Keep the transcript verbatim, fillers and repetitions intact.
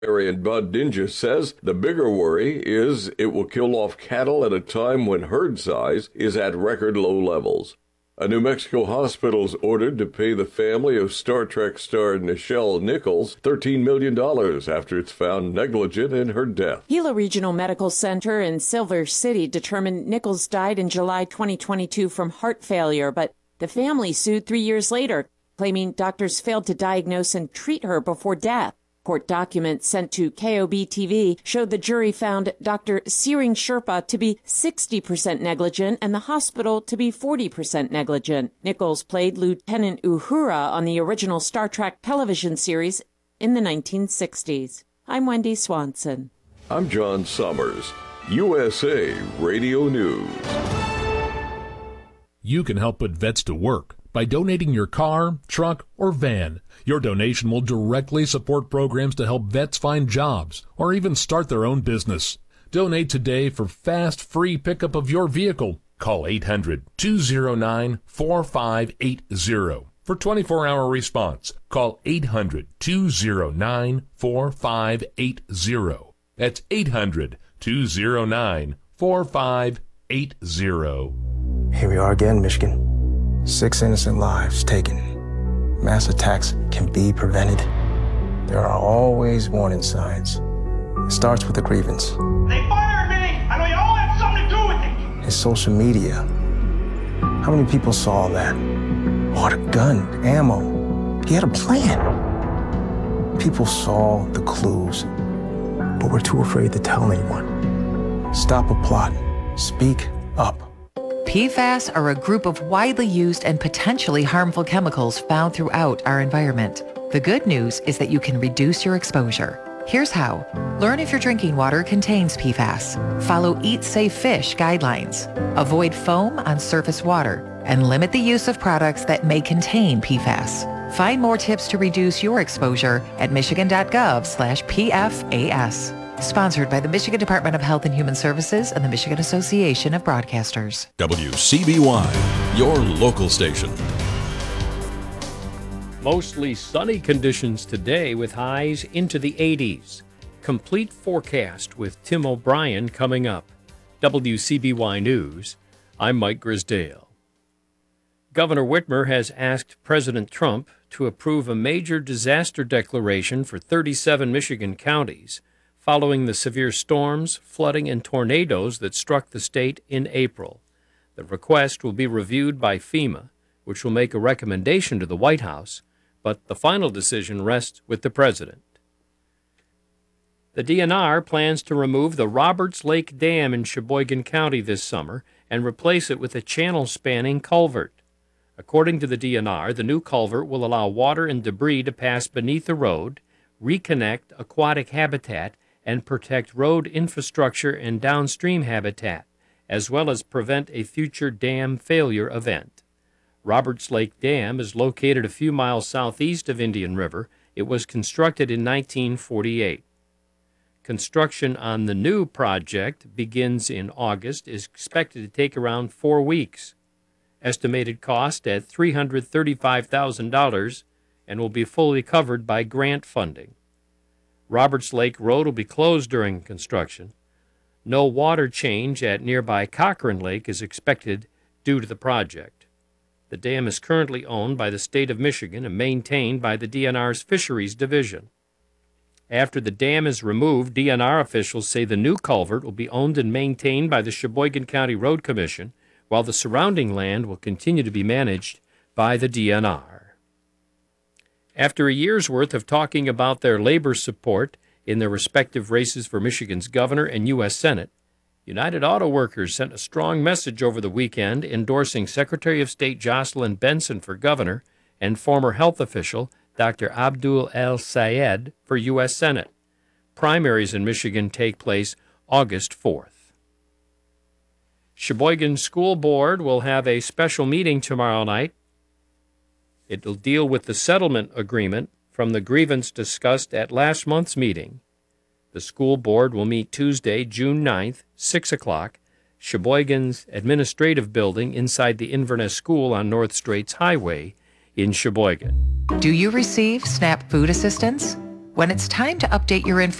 And Bud Ninja says the bigger worry is it will kill off cattle at a time when herd size is at record low levels. A New Mexico hospital is ordered to pay the family of Star Trek star Nichelle Nichols thirteen million dollars after it's found negligent in her death. Gila Regional Medical Center in Silver City determined Nichols died in July twenty twenty-two from heart failure, but the family sued three years later, claiming doctors failed to diagnose and treat her before death. Court documents sent to K O B T V showed the jury found Doctor Searing Sherpa to be sixty percent negligent and the hospital to be forty percent negligent. Nichols played Lieutenant Uhura on the original Star Trek television series in the nineteen sixties. I'm Wendy Swanson. I'm John Summers, U S A Radio News. You can help put vets to work by donating your car, truck, or van. Your donation will directly support programs to help vets find jobs or even start their own business. Donate today for fast, free pickup of your vehicle. Call eight hundred, two oh nine, four five eight oh for twenty-four hour response. Call eight hundred, two oh nine, four five eight oh. That's eight hundred, two oh nine, four five eight oh. Here we are again, Michigan. Six innocent lives taken. Mass attacks can be prevented. There are always warning signs. It starts with a grievance. They fired me! I know you all have something to do with it! His social media. How many people saw that? Bought a gun, ammo. He had a plan. People saw the clues, but were too afraid to tell anyone. Stop a plot. Speak up. P FAS are a group of widely used and potentially harmful chemicals found throughout our environment. The good news is that you can reduce your exposure. Here's how. Learn if your drinking water contains P FAS. Follow Eat Safe Fish guidelines. Avoid foam on surface water and limit the use of products that may contain P FAS. Find more tips to reduce your exposure at michigan.gov slash PFAS. Sponsored by the Michigan Department of Health and Human Services and the Michigan Association of Broadcasters. W C B Y, your local station. Mostly sunny conditions today with highs into the eighties. Complete forecast with Tim O'Brien coming up. W C B Y News, I'm Mike Grisdale. Governor Whitmer has asked President Trump to approve a major disaster declaration for thirty-seven Michigan counties following the severe storms, flooding, and tornadoes that struck the state in April. The request will be reviewed by FEMA, which will make a recommendation to the White House, but the final decision rests with the president. The D N R plans to remove the Roberts Lake Dam in Sheboygan County this summer and replace it with a channel-spanning culvert. According to the D N R, the new culvert will allow water and debris to pass beneath the road, reconnect aquatic habitat, and protect road infrastructure and downstream habitat, as well as prevent a future dam failure event. Roberts Lake Dam is located a few miles southeast of Indian River. It was constructed in nineteen forty-eight. Construction on the new project begins in August, is expected to take around four weeks. Estimated cost at three hundred thirty-five thousand dollars and will be fully covered by grant funding. Roberts Lake Road will be closed during construction. No water change at nearby Cochrane Lake is expected due to the project. The dam is currently owned by the state of Michigan and maintained by the D N R's Fisheries Division. After the dam is removed, D N R officials say the new culvert will be owned and maintained by the Sheboygan County Road Commission, while the surrounding land will continue to be managed by the D N R. After a year's worth of talking about their labor support in their respective races for Michigan's governor and U S Senate, United Auto Workers sent a strong message over the weekend endorsing Secretary of State Jocelyn Benson for governor and former health official Doctor Abdul El-Sayed for U S Senate. Primaries in Michigan take place August fourth. Sheboygan School Board will have a special meeting tomorrow night. It will deal with the settlement agreement from the grievance discussed at last month's meeting. The school board will meet Tuesday, June ninth, six o'clock, Sheboygan's administrative building inside the Inverness School on North Straits Highway in Sheboygan. Do you receive SNAP food assistance? When it's time to update your information,